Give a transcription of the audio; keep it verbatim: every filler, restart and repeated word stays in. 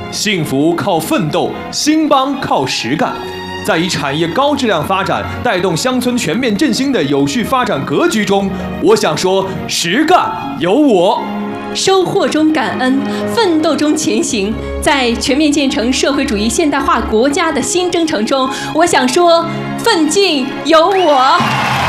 幸福靠奋斗，兴邦靠实干。在以产业高质量发展带动乡村全面振兴的有序发展格局中，我想说，实干有我。 收获中感恩，奋斗中前行。在全面建成社会主义现代化国家的新征程中，我想说，奋进有我。